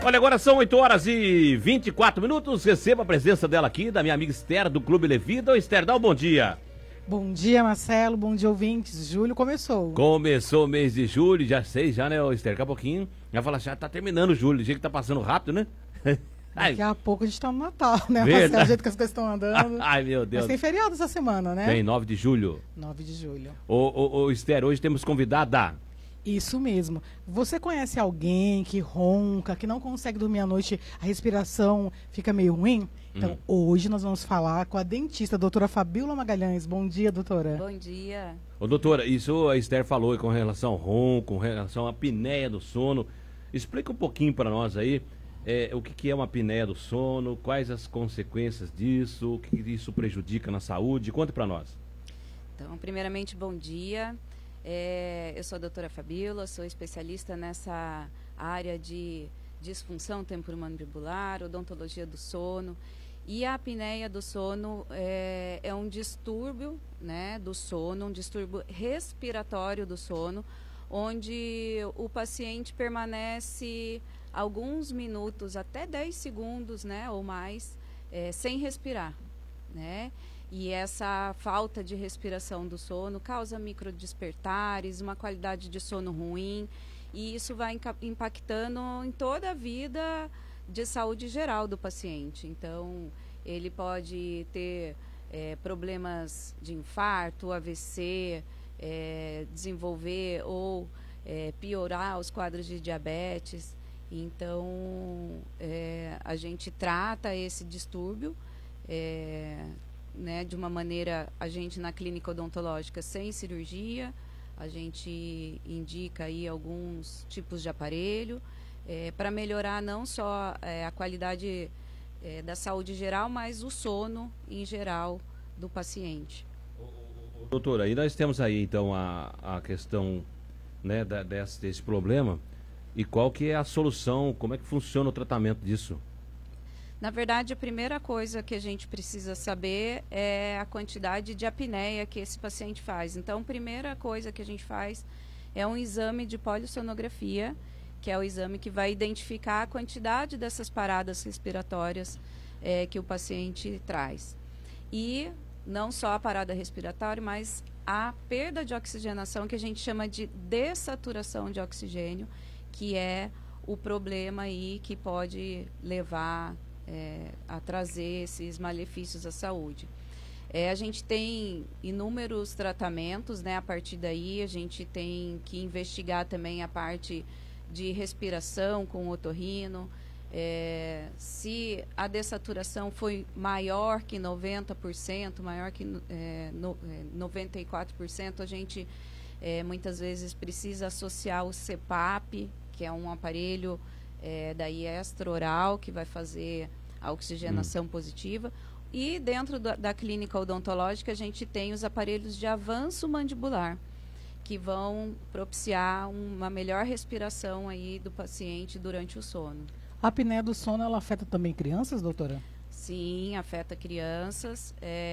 Olha, agora são 8h24. Receba a presença dela aqui, da minha amiga Esther, do Clube Levida. Esther, dá um bom dia. Bom dia, Marcelo. Bom dia, ouvintes. Julho começou. Começou o mês de julho, já sei, né, Esther? Daqui a pouquinho, já fala, já tá terminando julho, do jeito que tá passando rápido, né? Daqui a pouco a gente tá no Natal, né, Verdade. Marcelo? Do jeito que as coisas estão andando. Ai, meu Deus. Mas tem feriado essa semana, né? Tem, 9 de julho. 9 de julho. Ô, Esther, hoje temos convidada. Isso mesmo. Você conhece alguém que ronca, que não consegue dormir à noite, a respiração fica meio ruim? Então, hoje nós vamos falar com a dentista, a doutora Fabíola Magalhães. Bom dia, doutora. Bom dia. Ô, doutora, isso a Esther falou com relação ao ronco, com relação à apneia do sono. Explica um pouquinho para nós aí o que é uma apneia do sono, quais as consequências disso, o que isso prejudica na saúde. Conta para nós. Então, primeiramente, bom dia. Eu sou a doutora Fabíola, sou especialista nessa área de disfunção temporomandibular, odontologia do sono. E a apneia do sono é um distúrbio, né, do sono, um distúrbio respiratório do sono, onde o paciente permanece alguns minutos, até 10 segundos, né, ou mais, sem respirar, né? E essa falta de respiração do sono causa microdespertares, uma qualidade de sono ruim, e isso vai impactando em toda a vida de saúde geral do paciente. Então, ele pode ter problemas de infarto, AVC, desenvolver ou piorar os quadros de diabetes. Então, a gente trata esse distúrbio, né, de uma maneira, a gente na clínica odontológica sem cirurgia, a gente indica aí alguns tipos de aparelho para melhorar não só a qualidade da saúde geral, mas o sono em geral do paciente. Doutora, aí nós temos aí então a questão, né, desse problema, e qual que é a solução, como é que funciona o tratamento disso? Na verdade, a primeira coisa que a gente precisa saber é a quantidade de apneia que esse paciente faz. Então, a primeira coisa que a gente faz é um exame de polissonografia, que é o exame que vai identificar a quantidade dessas paradas respiratórias que o paciente traz. E não só a parada respiratória, mas a perda de oxigenação, que a gente chama de dessaturação de oxigênio, que é o problema aí que pode levar a trazer esses malefícios à saúde. A gente tem inúmeros tratamentos, né? A partir daí a gente tem que investigar também a parte de respiração com o otorrino. Se a dessaturação foi maior que 90%, maior que 94%, a gente muitas vezes precisa associar o CPAP, que é um aparelho daí extraoral, que vai fazer a oxigenação positiva. E dentro da clínica odontológica a gente tem os aparelhos de avanço mandibular, que vão propiciar uma melhor respiração aí do paciente durante o sono. A apneia do sono, ela afeta também crianças, doutora? Sim, afeta crianças.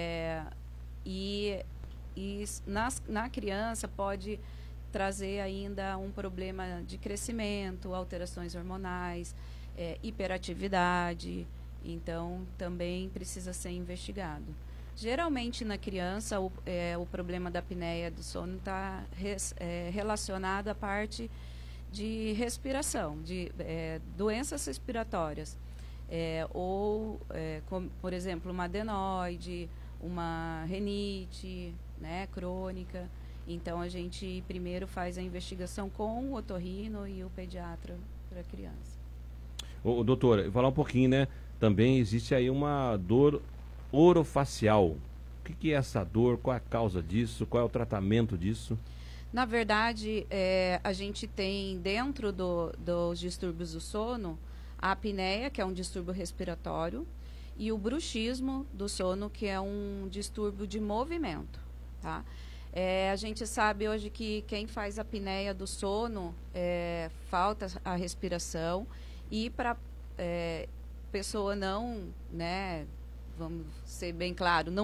Na criança pode trazer ainda um problema de crescimento, alterações hormonais, hiperatividade. Então, também precisa ser investigado. Geralmente, na criança, o problema da apneia do sono está relacionado à parte de respiração, de doenças respiratórias. Como, por exemplo, uma adenoide, uma rinite, né, crônica. Então, a gente primeiro faz a investigação com o otorrino e o pediatra para a criança. Doutora, falar um pouquinho, né? Também existe aí uma dor orofacial. O que é essa dor? Qual é a causa disso? Qual é o tratamento disso? Na verdade, a gente tem dentro dos distúrbios do sono a apneia, que é um distúrbio respiratório, e o bruxismo do sono, que é um distúrbio de movimento, tá? A gente sabe hoje que quem faz apneia do sono falta a respiração, e para pessoa não, né, vamos ser bem claro, não